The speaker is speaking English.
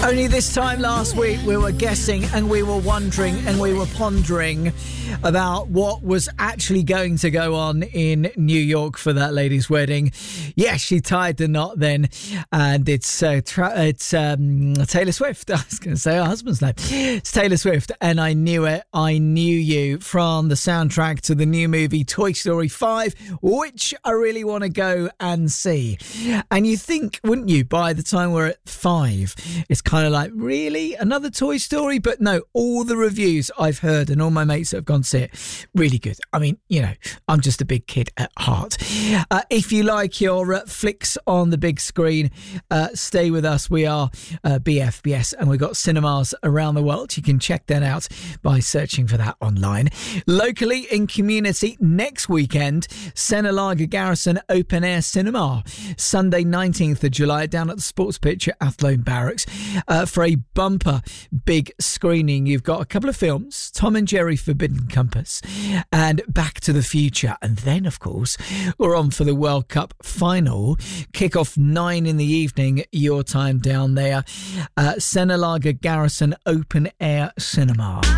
Only this time last week we were guessing and we were wondering and we were pondering about what was actually going to go on in New York for that lady's wedding. Yes, she tied the knot then, and it's Taylor Swift. I was going to say her husband's name. It's Taylor Swift, and I Knew It, I Knew You, from the soundtrack to the new movie Toy Story 5, which I really want to go and see. And you think, wouldn't you, by the time we're at 5, it's kind of like, really? Another Toy Story? But no, all the reviews I've heard and all my mates that have gone to see it, really good. I mean, you know, I'm just a big kid at heart. If you like your flicks on the big screen, stay with us. We are BFBS, and we've got cinemas around the world. You can check that out by searching for that online. Locally in community, next weekend, Senalaga Garrison Open Air Cinema, Sunday 19th of July, down at the Sports Pitch at Athlone Barracks, for a bumper big screening. You've got a couple of films, Tom and Jerry Forbidden Compass and Back to the Future. And then, of course, we're on for the World Cup final. Kick-off 9 in the evening, your time down there. Senalaga Garrison Open Air Cinema.